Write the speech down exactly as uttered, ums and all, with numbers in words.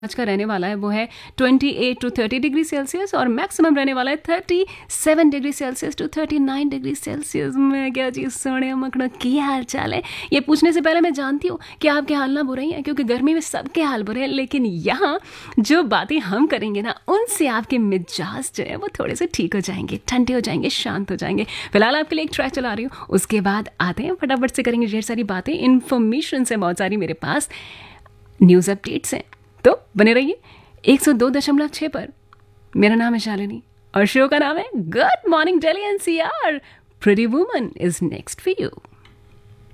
आज का रहने वाला है वो है अट्ठाईस टू तीस डिग्री सेल्सियस और मैक्सिमम रहने वाला है सैंतीस डिग्री सेल्सियस टू उनतालीस डिग्री सेल्सियस। मैं क्या चीज़ सोने मकड़ों की हाल चाल है, ये पूछने से पहले मैं जानती हूँ कि आपके हाल ना बुरे ही हैं, क्योंकि गर्मी में सबके हाल बुरे हैं। लेकिन यहाँ जो बातें हम करेंगे ना, उनसे आपके मिजाज जो है वो थोड़े से ठीक हो जाएंगे, ठंडे हो जाएंगे, शांत हो जाएंगे। फिलहाल आपके लिए एक ट्रैक चला रही हूँ, उसके बाद आते हैं, फटाफट से करेंगे ढेर सारी बातें। इन्फॉर्मेशन से बहुत सारी मेरे पास न्यूज़ अपडेट्स हैं, तो बने रहिए एक सौ दो दशमलव छह पर। मेरा नाम है शालिनी और शो का नाम है good morning Delhi N C R. Pretty woman is next for you.